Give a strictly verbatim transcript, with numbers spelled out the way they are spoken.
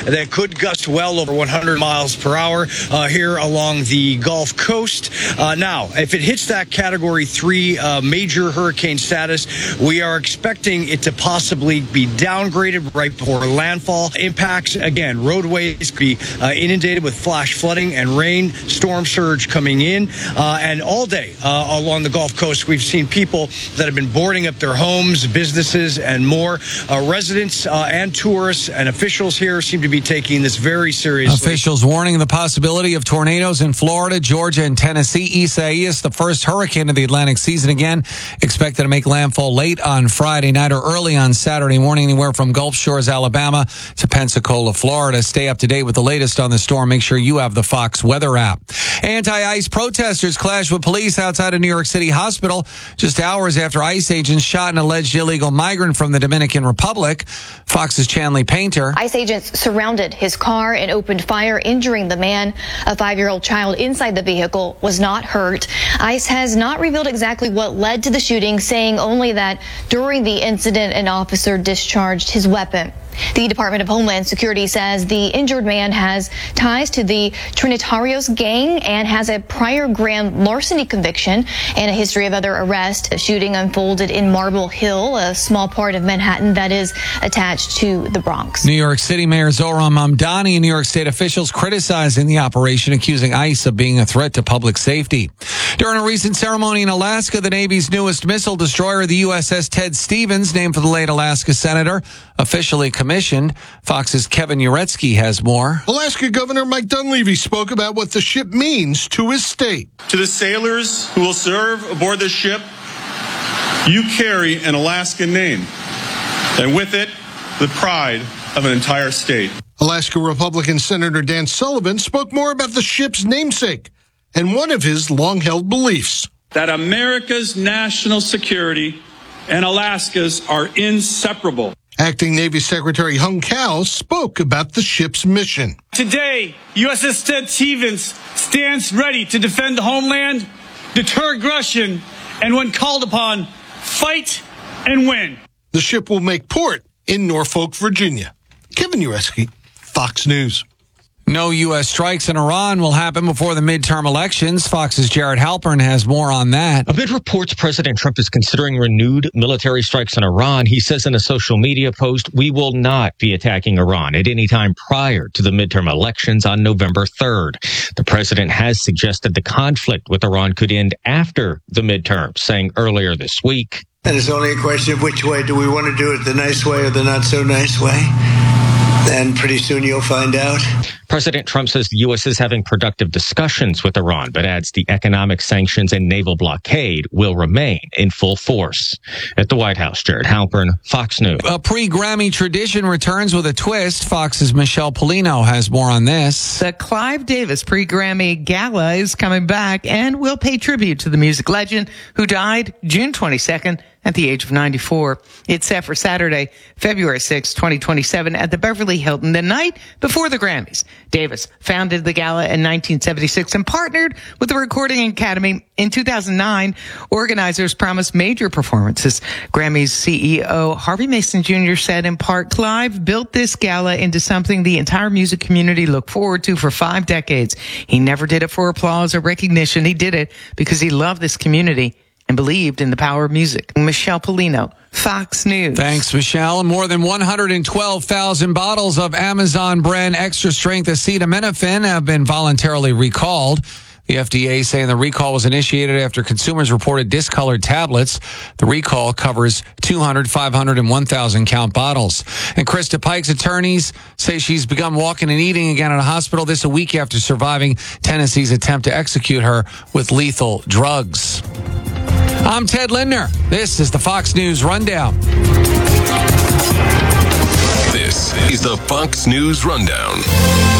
that could gust well over one hundred miles per hour uh, here along the Gulf Coast. Uh, now, if it hits that Category three uh, major hurricane status, we are expecting it to possibly be downgraded right before landfall. Impacts, again, roadways could be uh, inundated with flash flooding and rain, storm surge coming in. Uh, and all day uh, along the Gulf Coast, we've seen people that have been boarding up their homes, businesses, and more. Uh, residents uh, and tourists and officials here seem to be taking this very seriously. Officials warning the possibility of tornadoes in Florida, Georgia, and Tennessee. Isaias, the first hurricane of the Atlantic season, again expected to make landfall late on Friday night or early on Saturday morning, anywhere from Gulf Shores, Alabama to Pensacola, Florida. Stay up to date with the latest on the storm. Make sure you have the Fox Weather app. Anti-ICE protesters clashed with police outside a New York City hospital just hours after ICE agents shot an alleged illegal migrant from the Dominican Republic. Fox's Chanley Painter. ICE agents surrounded his car and opened fire, injuring the man. A five-year-old child inside the vehicle was not hurt. ICE has not revealed exactly what led to the shooting, saying only that during the incident, an officer discharged his weapon. The Department of Homeland Security says the injured man has ties to the Trinitarios gang and has a prior grand larceny conviction and a history of other arrests. The shooting unfolded in Marble Hill, a small part of Manhattan that is attached to the Bronx. New York City Mayor Zohran Mamdani and New York State officials criticizing the operation, accusing ICE of being a threat to public safety. During a recent ceremony in Alaska, the Navy's newest missile destroyer, the U S S Ted Stevens, named for the late Alaska senator, officially commissioned. Fox's Kevin Uretsky has more. Alaska Governor Mike Dunleavy spoke about what the ship means to his state. To the sailors who will serve aboard this ship, you carry an Alaskan name, and with it, the pride of an entire state. Alaska Republican Senator Dan Sullivan spoke more about the ship's namesake and one of his long-held beliefs. That America's national security and Alaska's are inseparable. Acting Navy Secretary Hung Kao spoke about the ship's mission. Today, U S S Ted Stevens stands ready to defend the homeland, deter aggression, and when called upon, fight and win. The ship will make port in Norfolk, Virginia. Kevin Uretsky, Fox News. No U S strikes in Iran will happen before the midterm elections. Fox's Jared Halpern has more on that. Amid reports President Trump is considering renewed military strikes on Iran, he says in a social media post, we will not be attacking Iran at any time prior to the midterm elections on November third. The president has suggested the conflict with Iran could end after the midterm, saying earlier this week. And it's only a question of which way do we want to do it, the nice way or the not so nice way? And pretty soon you'll find out. President Trump says the U S is having productive discussions with Iran, but adds the economic sanctions and naval blockade will remain in full force. At the White House, Jared Halpern, Fox News. A pre-Grammy tradition returns with a twist. Fox's Michelle Polino has more on this. The Clive Davis pre-Grammy Gala is coming back and will pay tribute to the music legend who died June twenty-second at the age of ninety-four. It's set for Saturday, February sixth, twenty twenty-seven at the Beverly Hilton, the night before the Grammys. Davis founded the gala in nineteen seventy-six and partnered with the Recording Academy in two thousand nine. Organizers promised major performances. Grammy's C E O Harvey Mason Junior said in part, Clive built this gala into something the entire music community looked forward to for five decades. He never did it for applause or recognition. He did it because he loved this community and believed in the power of music. Michelle Polino, Fox News. Thanks, Michelle. More than one hundred twelve thousand bottles of Amazon brand extra strength acetaminophen have been voluntarily recalled. The F D A saying the recall was initiated after consumers reported discolored tablets. The recall covers two hundred, five hundred, and one thousand count bottles. And Krista Pike's attorneys say she's begun walking and eating again at a hospital this a week after surviving Tennessee's attempt to execute her with lethal drugs. I'm Ted Lindner. This is the Fox News Rundown. This is the Fox News Rundown.